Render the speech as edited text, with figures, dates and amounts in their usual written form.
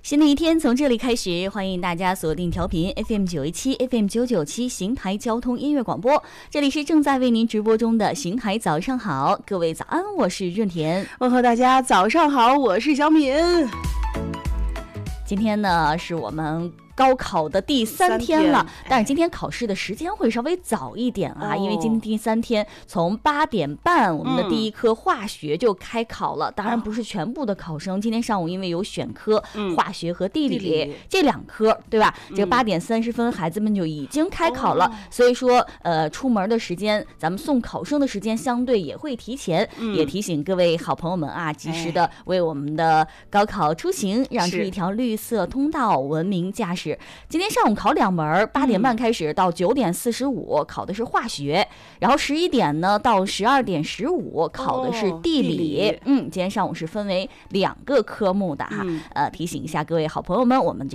新的一天从这里开始，欢迎大家锁定调频 FM917 FM997 邢台交通音乐广播，这里是正在为您直播中的邢台早上好，各位早安，我是润田。 问候大家早上好，我是小敏。 今天呢是我们高考的第3天了，但是今天考试的时间会稍微早一点啊，因为今天第3天从8点半我们的第一科化学就开考了，当然不是全部的考生，今天上午因为有选科，化学和地理这2科，对吧？这个8点30分孩子们就已经开考了，所以说出门的时间，咱们送考生的时间相对也会提前，也提醒各位好朋友们啊，及时的为我们的高考出行让出一条绿色通道，文明驾驶。今天上午考2门，8点半开始到9点45考的是化学，然后11点呢到12点15考的是地理。今天上午是分为2个科目的哈，提醒一下各位好朋友们，我们